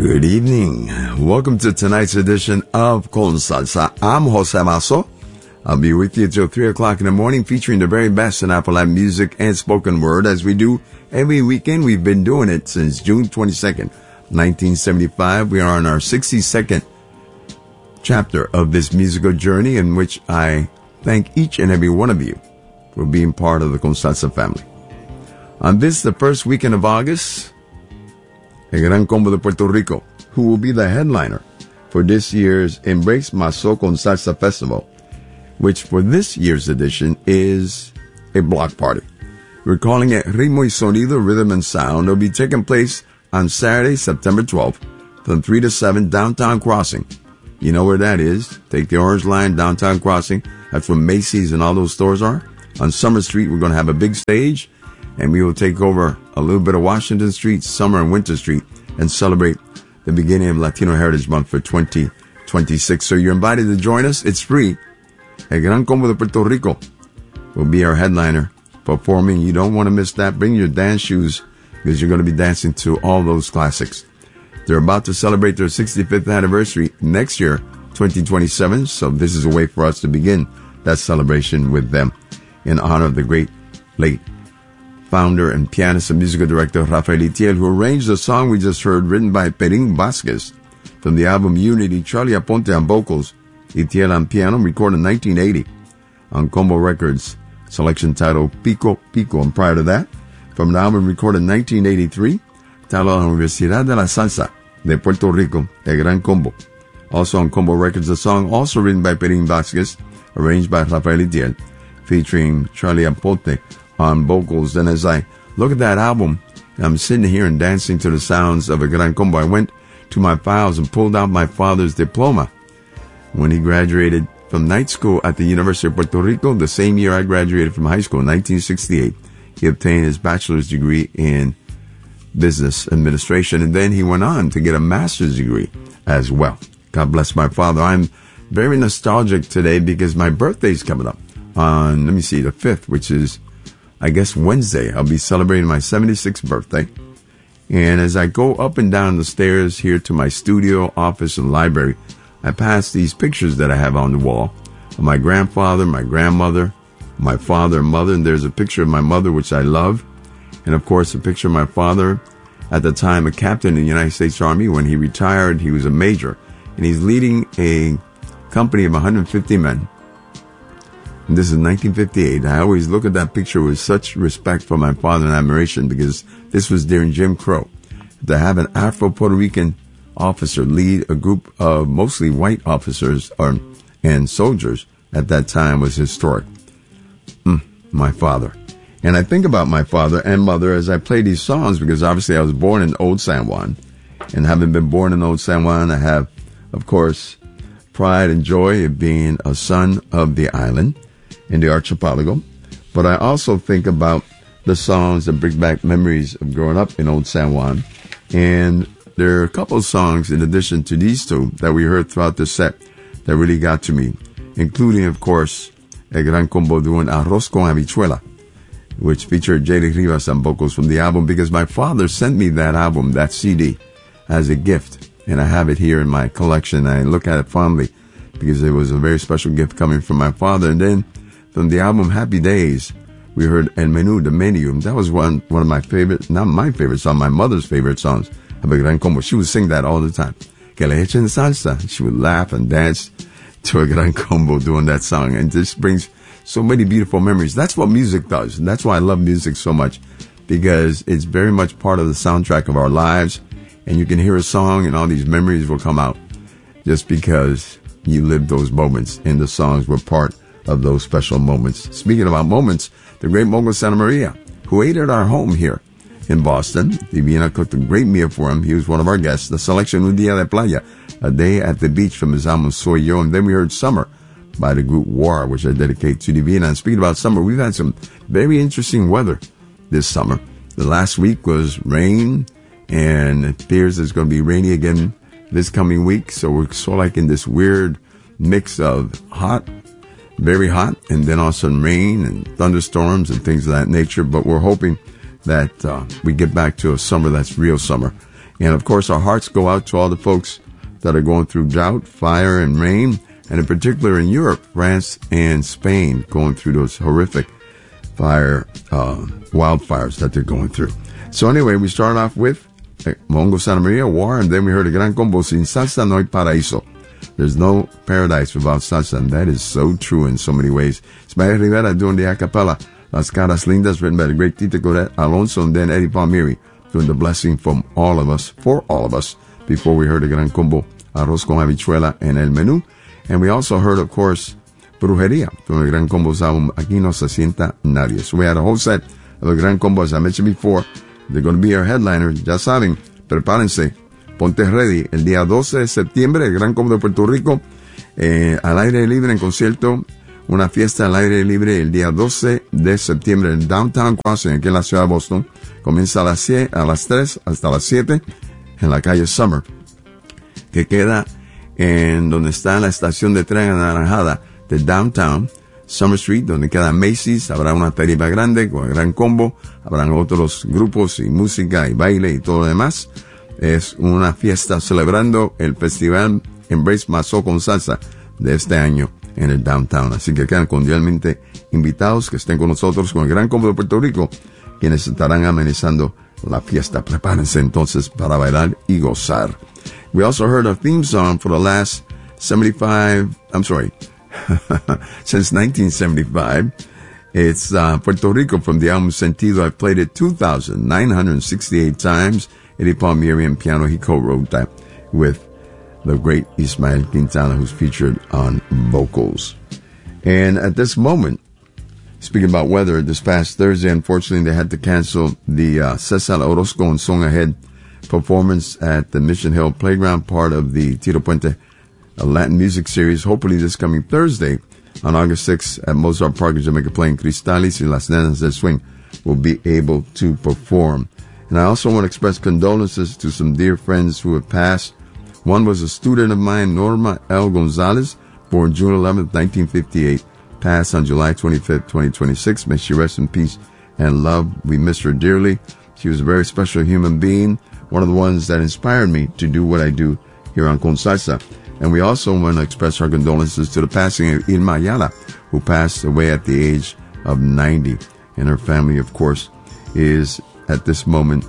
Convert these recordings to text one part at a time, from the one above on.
Good evening. Welcome to tonight's edition of Con Salsa. I'm Jose Maso. I'll be with you till 3 o'clock in the morning, featuring the very best in Afro Latin music and spoken word, as we do every weekend. We've been doing it since June 22nd, 1975. We are on our 62nd chapter of this musical journey, in which I thank each and every one of you for being part of the Con Salsa family. On this, the first weekend of August, El Gran Combo de Puerto Rico, who will be the headliner for this year's Embrace Maso Con Salsa Festival, which for this year's edition is a block party. We're calling it Ritmo y Sonido, Rhythm and Sound. It'll be taking place on Saturday, September 12th, from 3 to 7, Downtown Crossing. You know where that is. Take the Orange Line, Downtown Crossing. That's where Macy's and all those stores are. On Summer Street, we're going to have a big stage, and we will take over a little bit of Washington Street, Summer and Winter Street, and celebrate the beginning of Latino Heritage Month for 2026. So you're invited to join us. It's free. El Gran Combo de Puerto Rico will be our headliner performing. You don't want to miss that. Bring your dance shoes, because you're going to be dancing to all those classics. They're about to celebrate their 65th anniversary next year, 2027. So this is a way for us to begin that celebration with them in honor of the great late founder and pianist and musical director Rafael Itiel, who arranged the song we just heard, written by Perin Vasquez, from the album Unity. Charlie Aponte on vocals, Itiel on piano, recorded in 1980 on Combo Records, selection titled Pico Pico. And prior to that, from an album recorded in 1983, titled La Universidad de la Salsa de Puerto Rico, El Gran Combo. Also on Combo Records, a song also written by Perin Vasquez, arranged by Rafael Itiel, featuring Charlie Aponte on vocals. And as I look at that album, I'm sitting here and dancing to the sounds of El Gran Combo. I went to my files and pulled out my father's diploma when he graduated from night school at the University of Puerto Rico. The same year I graduated from high school, in 1968, he obtained his bachelor's degree in business administration, and then he went on to get a master's degree as well. God bless my father. I'm very nostalgic today because my birthday's coming up on, the 5th, which is, I guess, Wednesday. I'll be celebrating my 76th birthday. And as I go up and down the stairs here to my studio, office, and library, I pass these pictures that I have on the wall of my grandfather, my grandmother, my father and mother. And there's a picture of my mother, which I love. And, of course, a picture of my father, at the time a captain in the United States Army. When he retired, he was a major. And he's leading a company of 150 men. And this is 1958. I always look at that picture with such respect for my father and admiration, because this was during Jim Crow. To have an Afro-Puerto Rican officer lead a group of mostly white officers and soldiers at that time was historic. My father. And I think about my father and mother as I play these songs, because obviously I was born in Old San Juan. And having been born in Old San Juan, I have, of course, pride and joy of being a son of the island in the archipelago. But I also think about the songs that bring back memories of growing up in Old San Juan. And there are a couple of songs in addition to these two that we heard throughout the set that really got to me, including, of course, El Gran Combo doing Arroz con Habichuela, which featured Jerry Rivas on vocals from the album, because my father sent me that album, that CD, as a gift. And I have it here in my collection. I look at it fondly because it was a very special gift coming from my father. And then from the album Happy Days, we heard El Menú, the menu. That was one of my favorite, not my favorite song, my mother's favorite songs of El Gran Combo. She would sing that all the time. Que le echen salsa. She would laugh and dance to El Gran Combo doing that song. And this brings so many beautiful memories. That's what music does. And that's why I love music so much, because it's very much part of the soundtrack of our lives. And you can hear a song and all these memories will come out just because you lived those moments, and the songs were part of those special moments. Speaking about moments, the great Mongo Santa Maria, who ate at our home here in Boston. Divina cooked a great meal for him. He was one of our guests. The selection Un Día de Playa, A Day at the Beach, from his album Soy Yo. And then we heard Summer by the group War, which I dedicate to Divina. And speaking about summer, we've had some very interesting weather this summer. The last week was rain, and it appears it's going to be rainy again this coming week. So we're sort of like in this weird mix of hot, very hot, and then also rain and thunderstorms and things of that nature. But we're hoping that we get back to a summer that's real summer. And of course, our hearts go out to all the folks that are going through drought, fire, and rain, and in particular in Europe, France and Spain, going through those horrific wildfires that they're going through. So anyway, we started off with Mongo Santa Maria, War, and then we heard a Gran Combo, Sin Salsa no hay paraíso. There's no paradise without salsa, and that is so true in so many ways. Ismael Rivera doing the a cappella, Las Caras Lindas, written by the great Tita Coret Alonso, and then Eddie Palmieri doing the blessing from all of us, for all of us, before we heard a Gran Combo, Arroz con Habichuela, and El Menú. And we also heard, of course, Brujeria from the Gran Combo's album, Aquí no se sienta nadie. So we had a whole set of the Gran Combo, as I mentioned before. They're going to be our headliner. Ya saben, prepárense. Ponte ready. El día 12 de septiembre, el Gran Combo de Puerto Rico, al aire libre en concierto. Una fiesta al aire libre el día 12 de septiembre en Downtown Crossing, aquí en la ciudad de Boston. Comienza a las 3 hasta las 7 en la calle Summer, que queda en donde está la estación de tren anaranjada de Downtown Summer Street, donde queda Macy's. Habrá una tarifa grande con el Gran Combo, habrán otros grupos y música y baile y todo lo demás. Es una fiesta celebrando el festival Embrace Mazó con Salsa de este año en el Downtown. Así que quedan cordialmente invitados que estén con nosotros con el Gran Combo de Puerto Rico, quienes estarán amenizando la fiesta. Prepárense entonces para bailar y gozar. We also heard a theme song for the last since 1975. It's Puerto Rico from the album Sentido. I played it 2,968 times. Eddie Palmieri and piano, he co-wrote that with the great Ismael Quintana, who's featured on vocals. And at this moment, speaking about weather, this past Thursday, unfortunately, they had to cancel the Cesar Orozco and Song Ahead performance at the Mission Hill Playground, part of the Tito Puente Latin Music Series. Hopefully this coming Thursday, on August 6th, at Mozart Park in Jamaica, playing Cristales y Las Nenas del Swing, will be able to perform. And I also want to express condolences to some dear friends who have passed. One was a student of mine, Norma L. Gonzalez, born June 11th, 1958, passed on July 25th, 2026. May she rest in peace and love. We miss her dearly. She was a very special human being, one of the ones that inspired me to do what I do here on Con Salsa. And we also want to express our condolences to the passing of Irma Ayala, who passed away at the age of 90. And her family, of course, is at this moment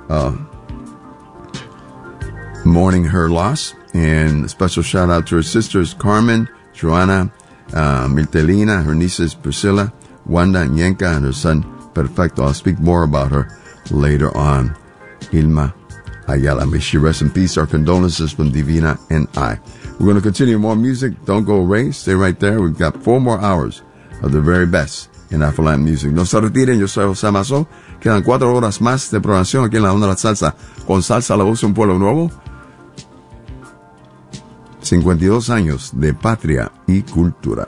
mourning her loss. And a special shout out to her sisters, Carmen, Joanna, Mirtelina, her nieces, Priscilla, Wanda, and Yenka, and her son, Perfecto. I'll speak more about her later on. Irma Ayala. May she rest in peace. Our condolences from Divina and I. We're going to continue more music. Don't go away. Stay right there. We've got 4 more hours of the very best in Afro-Latin music. No se retiren. Yo soy José Mazó. Quedan 4 horas más de programación aquí en la Onda de la Salsa. Con Salsa, la voz de un pueblo nuevo. 52 años de patria y cultura.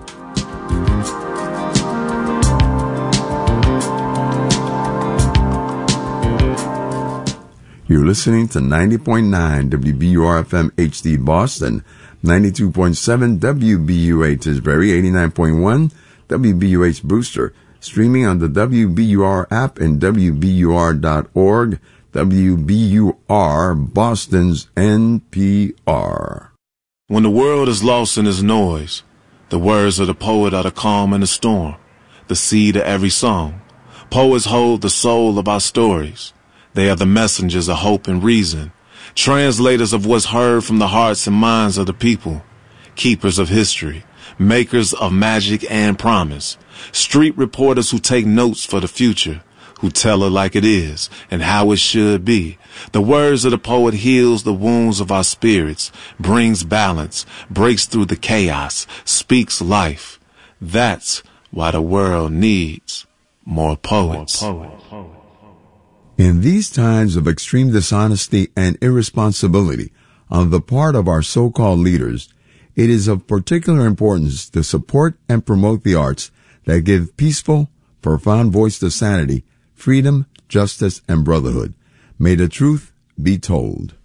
You're listening to 90.9 WBUR-FM HD Boston, 92.7 WBUH Tisbury, 89.1 WBUH Brewster, streaming on the WBUR app and WBUR.org, WBUR, Boston's NPR. When the world is lost in its noise, the words of the poet are the calm in the storm, the seed of every song. Poets hold the soul of our stories. They are the messengers of hope and reason, translators of what's heard from the hearts and minds of the people, keepers of history, makers of magic and promise, street reporters who take notes for the future, who tell it like it is and how it should be. The words of the poet heals the wounds of our spirits, brings balance, breaks through the chaos, speaks life. That's why the world needs more poets. In these times of extreme dishonesty and irresponsibility on the part of our so-called leaders, it is of particular importance to support and promote the arts that give peaceful, profound voice to sanity, freedom, justice, and brotherhood. May the truth be told.